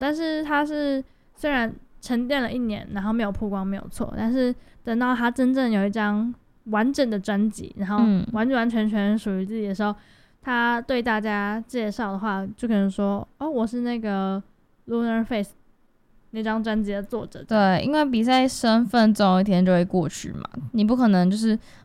但是他是虽然沉淀了1年，然后没有曝光没有错，但是等到他真正有一张完整的专辑，然后完完全全属于自己的时候，他对大家介绍的话，就可能说我是那个 Lunar Face 那张专辑的作者。 对，因为比赛身份总有一天就会过去嘛，你不可能就是